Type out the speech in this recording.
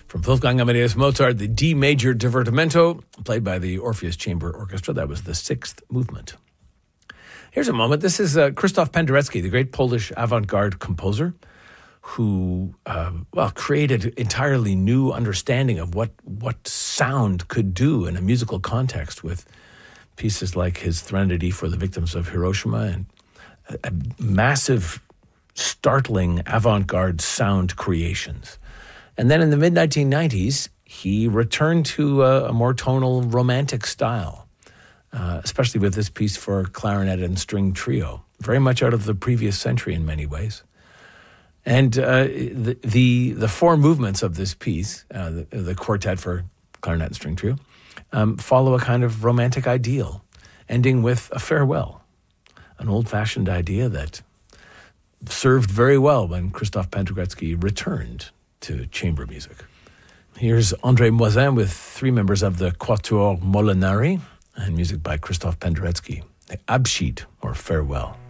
From Wolfgang Amadeus Mozart, the D major divertimento, played by the Orpheus Chamber Orchestra. That was the sixth movement. Here's a moment. This is Krzysztof Penderecki, the great Polish avant-garde composer, who created entirely new understanding of what sound could do in a musical context with pieces like his Threnody for the Victims of Hiroshima and a massive, startling avant-garde sound creations. And then in the mid-1990s, he returned to a more tonal, romantic style, especially with this piece for clarinet and string trio, very much out of the previous century in many ways. And the four movements of this piece, the quartet for clarinet and string trio, follow a kind of romantic ideal, ending with a farewell, an old-fashioned idea that served very well when Krzysztof Penderecki returned to chamber music. Here's André Moisin with three members of the Quatuor Molinari and music by Krzysztof Penderecki, the Abschied, or Farewell.